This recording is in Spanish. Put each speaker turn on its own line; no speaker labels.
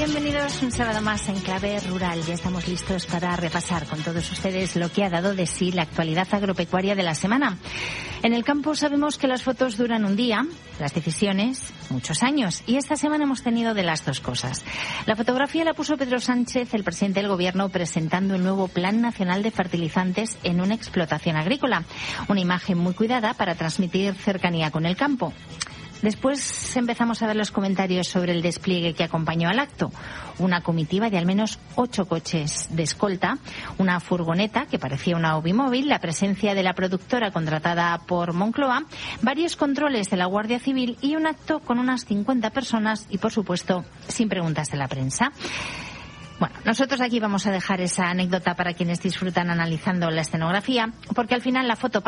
Bienvenidos un sábado más en Clave Rural. Ya estamos listos para repasar con todos ustedes lo que ha dado de sí la actualidad agropecuaria de la semana. En el campo sabemos que las fotos duran un día, las decisiones muchos años, y esta semana hemos tenido de las dos cosas. La fotografía la puso Pedro Sánchez, el presidente del Gobierno, presentando el nuevo Plan Nacional de Fertilizantes en una explotación agrícola. Una imagen muy cuidada para transmitir cercanía con el campo. Después empezamos a ver los comentarios sobre el despliegue que acompañó al acto. Una comitiva de al menos 8 coches de escolta, una furgoneta que parecía una Obimóvil, la presencia de la productora contratada por Moncloa, varios controles de la Guardia Civil y un acto con unas 50 personas y, por supuesto, sin preguntas de la prensa. Bueno, nosotros aquí vamos a dejar esa anécdota para quienes disfrutan analizando la escenografía, porque al final la foto